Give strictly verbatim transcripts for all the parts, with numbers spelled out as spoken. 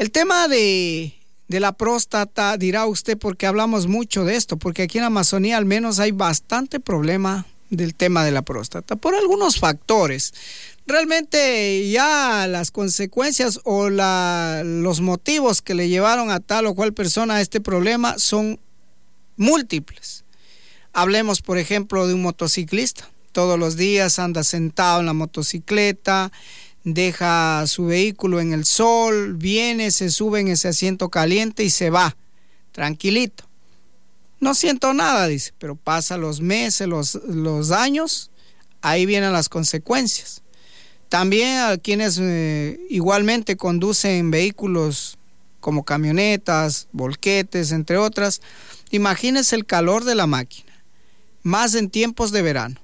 El tema de, de la próstata, dirá usted, porque hablamos mucho de esto, porque aquí en la Amazonía al menos hay bastante problema del tema de la próstata, por algunos factores. Realmente ya las consecuencias o la, los motivos que le llevaron a tal o cual persona a este problema son múltiples. Hablemos, por ejemplo, de un motociclista. Todos los días anda sentado en la motocicleta, deja su vehículo en el sol, viene, se sube en ese asiento caliente y se va, tranquilito. No siento nada, dice, pero pasa los meses, los, los años, ahí vienen las consecuencias. También a quienes eh, igualmente conducen vehículos como camionetas, volquetes, entre otras, imagínense el calor de la máquina, más en tiempos de verano.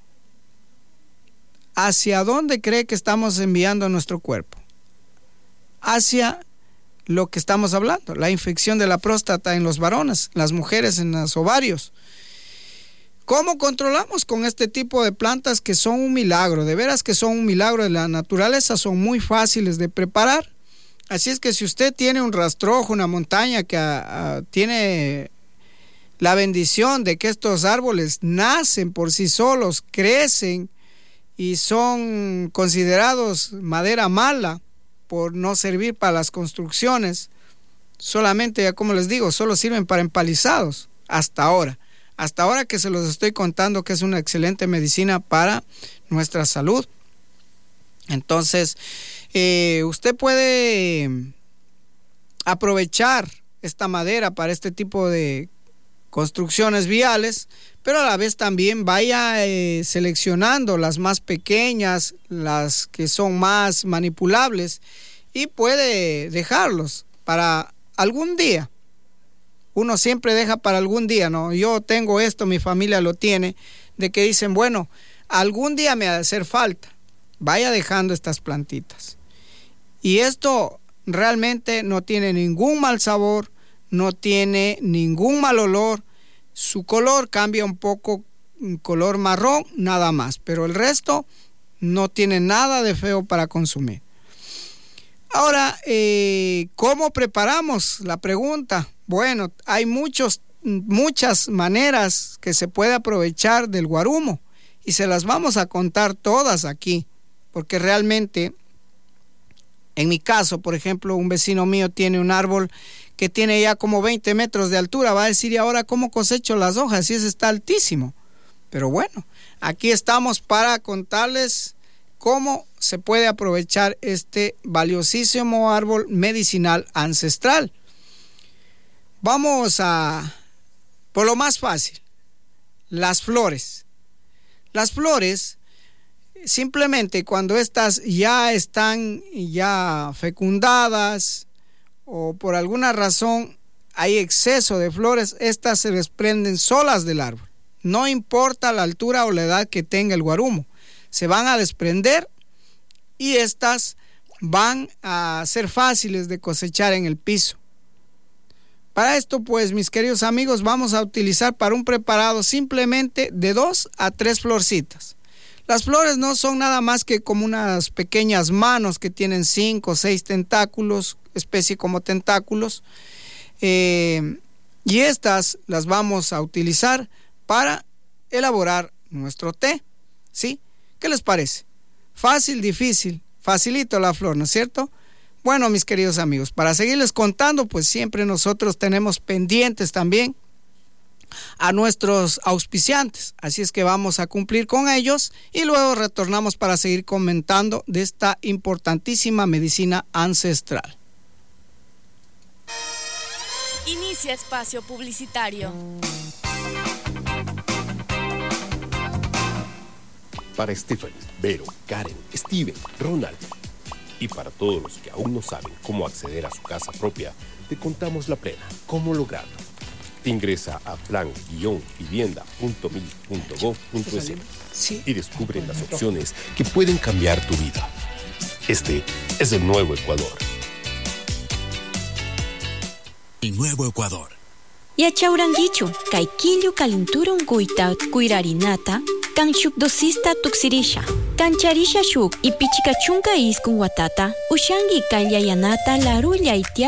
¿Hacia dónde cree que estamos enviando nuestro cuerpo? Hacia lo que estamos hablando, la infección de la próstata en los varones, las mujeres en los ovarios. ¿Cómo controlamos con este tipo de plantas que son un milagro? De veras que son un milagro de la naturaleza, son muy fáciles de preparar. Así es que si usted tiene un rastrojo, una montaña que a, a, tiene la bendición de que estos árboles nacen por sí solos, crecen y son considerados madera mala por no servir para las construcciones, solamente, ya como les digo, solo sirven para empalizados hasta ahora. Hasta ahora que se los estoy contando que es una excelente medicina para nuestra salud. Entonces, eh, usted puede aprovechar esta madera para este tipo de construcciones viales, pero a la vez también vaya eh, seleccionando las más pequeñas, las que son más manipulables, y puede dejarlos para algún día. Uno siempre deja para algún día, ¿no? Yo tengo esto, mi familia lo tiene, de que dicen, bueno, algún día me ha de hacer falta, vaya dejando estas plantitas. Y esto realmente no tiene ningún mal sabor, no tiene ningún mal olor, su color cambia un poco, color marrón, nada más, pero el resto no tiene nada de feo para consumir. Ahora, eh, ¿cómo preparamos? La pregunta. Bueno, hay muchos, muchas maneras que se puede aprovechar del guarumo y se las vamos a contar todas aquí, porque realmente, en mi caso, por ejemplo, un vecino mío tiene un árbol que tiene ya como veinte metros de altura, va a decir, ¿y ahora cómo cosecho las hojas? Si ese está altísimo. Pero bueno, aquí estamos para contarles cómo se puede aprovechar este valiosísimo árbol medicinal ancestral. Vamos a, por lo más fácil, las flores. Las flores, simplemente cuando estas ya están ya fecundadas o por alguna razón hay exceso de flores, estas se desprenden solas del árbol. No importa la altura o la edad que tenga el guarumo, se van a desprender y estas van a ser fáciles de cosechar en el piso. Para esto, pues, mis queridos amigos, vamos a utilizar para un preparado simplemente de dos a tres florcitas. Las flores no son nada más que como unas pequeñas manos que tienen cinco o seis tentáculos, especie como tentáculos, eh, y estas las vamos a utilizar para elaborar nuestro té, ¿sí? ¿Qué les parece? Fácil, difícil, facilito la flor, ¿no es cierto? Bueno, mis queridos amigos, para seguirles contando, pues siempre nosotros tenemos pendientes también a nuestros auspiciantes, así es que vamos a cumplir con ellos y luego retornamos para seguir comentando de esta importantísima medicina ancestral. Inicia espacio publicitario. Para Stephanie, Vero, Karen, Steven, Ronald y para todos los que aún no saben cómo acceder a su casa propia, te contamos la plena, cómo lograrlo. Ingresa a plan vivienda punto mil punto gob punto es sí. y descubre las opciones que pueden cambiar tu vida. Este es el Nuevo Ecuador. El Nuevo Ecuador. Yachauranguichu, kaikillu kalinturun kuita kuirarinata, kan shukdosista tuksirisha, kan charisha shuk y pichikachunka iskun watata, ushangi kaillayanata larulla itia